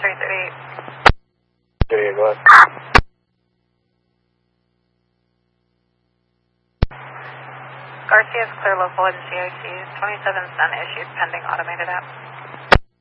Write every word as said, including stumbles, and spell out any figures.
three thirty-eight. thirty-eight, go ahead. Garcia's clear local and C I C. twenty-seven cent issued pending automated app.